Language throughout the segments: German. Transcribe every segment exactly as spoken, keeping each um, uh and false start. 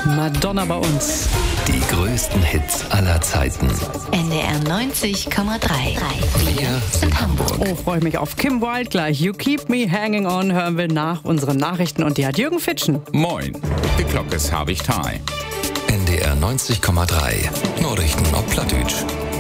Madonna bei uns. Die größten Hits aller Zeiten. N D R neunzig Komma drei. Wir sind Hamburg. Oh, freue ich mich auf Kim Wilde gleich. You Keep Me Hanging On hören wir nach unseren Nachrichten und die hat Jürgen Fitschen. Moin, die Glocke ist habe ich Thai. N D R neunzig Komma drei. Nachrichten auf Plattdeutsch.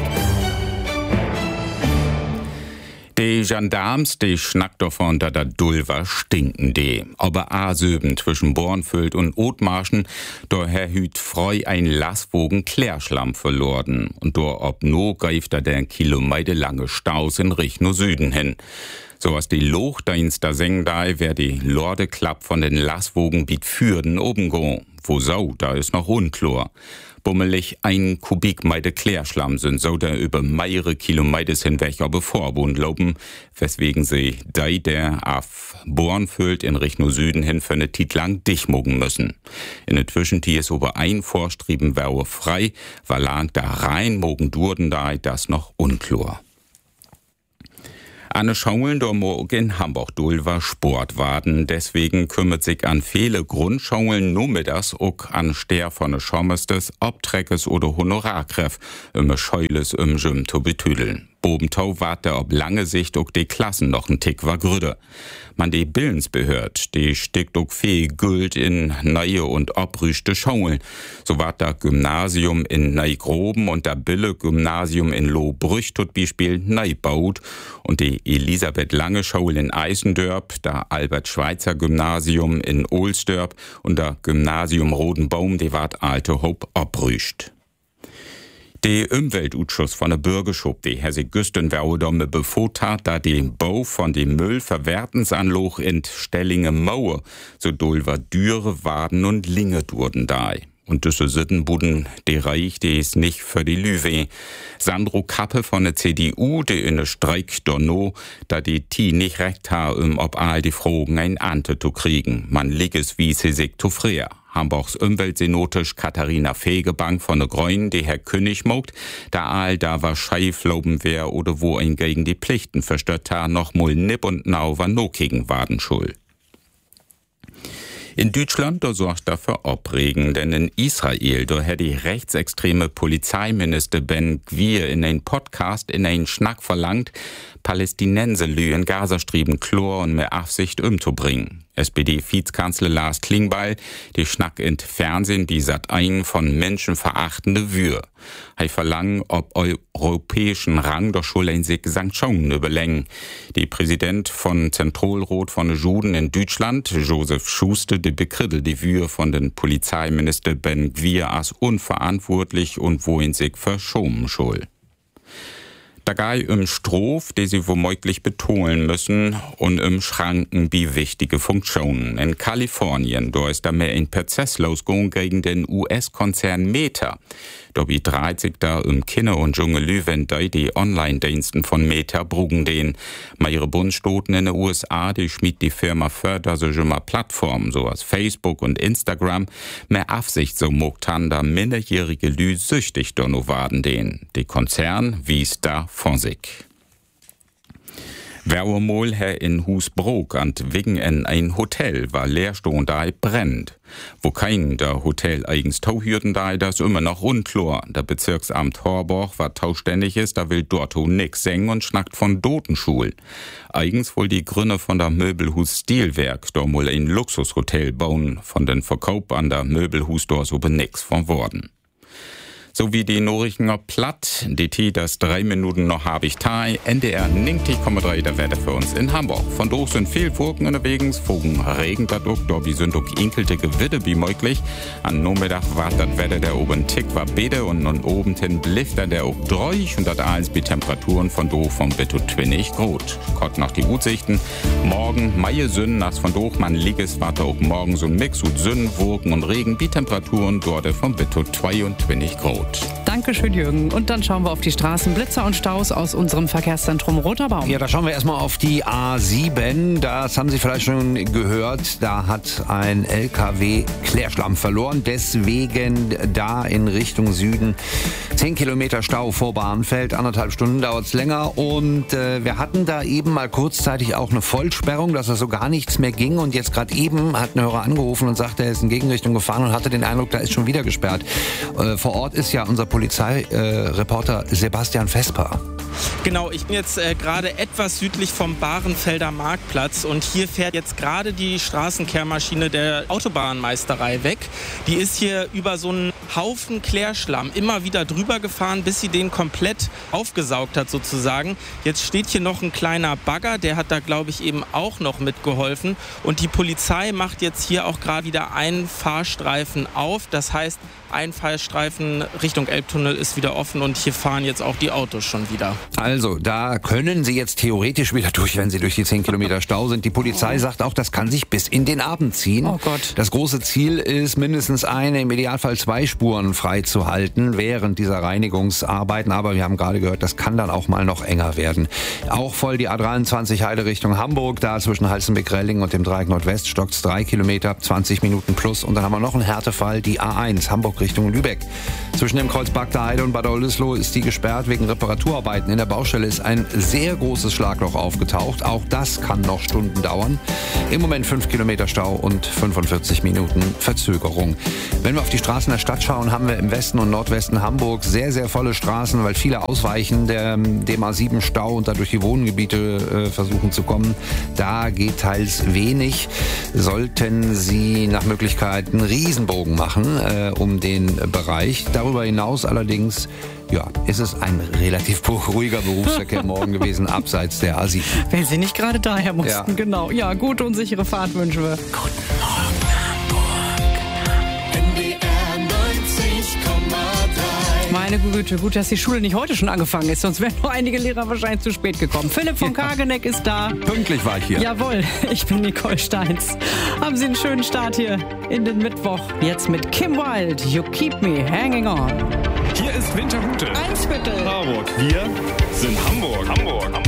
Die Gendarms, die schnackt davon, dass der Dulver stinken de. Aber A-Söben zwischen Bornfüllt und Othmarschen, da Herr Hüt freu ein Lastwogen Klärschlamm verloren. Und da ob no greift er den kilometerlange Staus in Richtung Süden hin. So was die Lochdienster seng da, wer die Lorde klapp von den Lastwogen biet Fürden oben go. Wo sau, da ist noch unklar. Bummelig ein Kubikmeter Klärschlamm sind so da über mehrere Kilometer hinweg aber Vorbund laufen, weswegen sie dei der auf Bornfüllt in Richtung Süden hin für eine Tit lang dicht mogen müssen. In der Zwischenzeit ist aber ein Vorstrieben wäre frei, weil lang da rein mogen durden da, das noch unklar. Anne Schaulen der morgen in Hamburg dul war Sportwaden, deswegen kümmert sich an viele Grundschaulen nur mit das auch an Ster von Schommestes, Obtreckes oder Honorarkräft, um Scheules im Gym zu betüdeln. Bobentau wart der ob lange Sicht auch die Klassen noch ein Tick war grüde. Man die Billensbehörd, die steckt auch viel Guld in neue und obrüschte Schaulen. So wart da Gymnasium in Neigroben und der Bille Gymnasium in Lohbrüch tut Beispiel Neibaut und die Elisabeth Lange Schule in Eisendörp, da Albert Schweitzer Gymnasium in Ohlsdörp und der Gymnasium Rodenbaum, die wart alte Hope obrüscht. Der Umweltausschuss von der Bürgerschub, die Herr Güsten Werdomme befot hat, da den Bau von dem Müllverwertensanloch in Stellinge Mauer so doll war Düre, Waden und Linge durden da. Und diese Sittenbuden, die reich, die ist nicht für die Lüwe. Sandro Kappe von der C D U, die in der Streik donno, da die T nicht recht ha, um ob all die Fragen ein Ante zu kriegen. Man liegt es wie sie sich zu früher. Hamburgs Umweltsenatorisch Katharina Fegebank von der Grünen, die Herr König mogt, da all da war Scheifloben wär oder wo ein gegen die Pflichten verstört ha, noch mul nipp und nau war no gegen Waden schuld. In Deutschland, da sorgt dafür Opregen, denn in Israel, da hat die rechtsextreme Polizeiminister Ben Gvir in einen Podcast in einen Schnack verlangt, Palästinenser in Gazastrieben Chlor und mehr Aufsicht umzubringen. S P D-Vizkanzler Lars Klingbeil, die Schnack in Fernsehen, die Sat eins von menschenverachtende Wür. Hei verlangen, ob europäischen Rang doch schon ein sich Sanktionen überlängen. Die Präsident von Zentralrat von den Juden in Deutschland, Josef Schuster, die bekrittelt die Wür von den Polizeiminister Ben Gvir als unverantwortlich und wohin sich verschoben schuld. Da gei um Strof, die sie womöglich betonen müssen, und um Schranken wie wichtige Funktionen. In Kalifornien, da ist da mehr ein Prozess losgegangen gegen den U S-Konzern Meta. Da wie dreht sich da um Kinder und junge Lüwen, die die Online-Diensten von Meta brugen den. Ma ihre Bundesstaaten in den U S A, die schmied die Firma fördert so schon mal Plattformen, so als Facebook und Instagram, mehr Aufsicht so mogt han, da minderjährige Lü süchtig da no waden den. Die Konzern wies da von sich. Wermol her in Husbrook und wegen in ein Hotel war Leerstehend da brennt. Wo kein der Hotel eigens Tauhürden da, das immer noch unklar. Der Bezirksamt Horborg, was tauständig ist, da will dort nix singen und schnackt von Dotenschul. Eigens wohl die Gründe von der Möbelhus Stilwerk, da wohl ein Luxushotel bauen, von den Verkauf an der Möbelhus da so nix von worden. So wie die Nachrichten auf Platt, D T das drei Minuten noch habe ich Thai, N D R neunzig Komma drei der Wetter für uns in Hamburg. Von dort sind viel Furken unterwegs, Fugen Regen dadurch, dort sind auch inkelte Gewitter wie möglich. An Nachmittag war das Wetter der oben Tick war bede und, und oben hin blifter der auch dreuch und das alles bei Temperaturen von dort von bitte twinnig Grot. Gott nach die Utsichten. Morgen Meie Sünden, als von dort man liges, warte auch morgen so ein Mix und Sünden, Wurken und Regen, wie Temperaturen dort von bitte zwei und twinnig Grot. Rot. Dankeschön, Jürgen. Und dann schauen wir auf die Straßen, Blitzer und Staus aus unserem Verkehrszentrum Roter Baum. Ja, da schauen wir erstmal auf die A sieben. Das haben Sie vielleicht schon gehört. Da hat ein L K W Klärschlamm verloren. Deswegen da in Richtung Süden zehn Kilometer Stau vor Barnfeld. Anderthalb Stunden dauert es länger. Und äh, wir hatten da eben mal kurzzeitig auch eine Vollsperrung, dass da so gar nichts mehr ging. Und jetzt gerade eben hat ein Hörer angerufen und sagte, er ist in Gegenrichtung gefahren und hatte den Eindruck, da ist schon wieder gesperrt. Äh, vor Ort ist ja unser Polizeireporter äh, Sebastian Vesper. Genau, ich bin jetzt äh, gerade etwas südlich vom Bahrenfelder Marktplatz und hier fährt jetzt gerade die Straßenkehrmaschine der Autobahnmeisterei weg. Die ist hier über so einen Haufen Klärschlamm immer wieder drüber gefahren, bis sie den komplett aufgesaugt hat sozusagen. Jetzt steht hier noch ein kleiner Bagger, der hat da glaube ich eben auch noch mitgeholfen und die Polizei macht jetzt hier auch gerade wieder einen Fahrstreifen auf. Das heißt, ein Fahrstreifen Richtung Elbtunnel ist wieder offen und hier fahren jetzt auch die Autos schon wieder. Also, da können Sie jetzt theoretisch wieder durch, wenn Sie durch die zehn Kilometer Stau sind. Die Polizei sagt auch, das kann sich bis in den Abend ziehen. Oh Gott. Das große Ziel ist, mindestens eine, im Idealfall zwei Spuren freizuhalten während dieser Reinigungsarbeiten. Aber wir haben gerade gehört, das kann dann auch mal noch enger werden. Auch voll die A dreiundzwanzig Heide Richtung Hamburg. Da zwischen Halstenbeck-Relling und dem Dreieck Nordwest stockt es drei Kilometer, zwanzig Minuten plus. Und dann haben wir noch einen Härtefall, die A eins, Hamburg Richtung Lübeck. Zwischen dem Kreuz Bagda Heide und Bad Oldesloe ist die gesperrt wegen Reparaturarbeiten. In der Baustelle ist ein sehr großes Schlagloch aufgetaucht. Auch das kann noch Stunden dauern. Im Moment fünf Kilometer Stau und fünfundvierzig Minuten Verzögerung. Wenn wir auf die Straßen der Stadt schauen, haben wir im Westen und Nordwesten Hamburg sehr, sehr volle Straßen, weil viele ausweichen der, dem A sieben Stau und da durch die Wohngebiete äh, versuchen zu kommen. Da geht teils wenig. Sollten Sie nach Möglichkeit einen Riesenbogen machen äh, um den Bereich. Darüber hinaus allerdings ja, ist es ein relativ ruhiger Berufsverkehr morgen gewesen, abseits der A sieben. Wenn Sie nicht gerade daher mussten, Ja. genau. Ja, gute und sichere Fahrt wünschen wir. Guten Morgen, Hamburg. N D R neunzig Komma drei. Meine Güte, gut, dass die Schule nicht heute schon angefangen ist, sonst wären nur einige Lehrer wahrscheinlich zu spät gekommen. Philipp von Kageneck ist da. Pünktlich war ich hier. Jawohl, ich bin Nicole Steins. Haben Sie einen schönen Start hier in den Mittwoch. Jetzt mit Kim Wilde, You Keep Me Hanging On. Hier ist Winterhude. Eins bitte. Harburg. Wir sind Hamburg. Hamburg. Hamburg.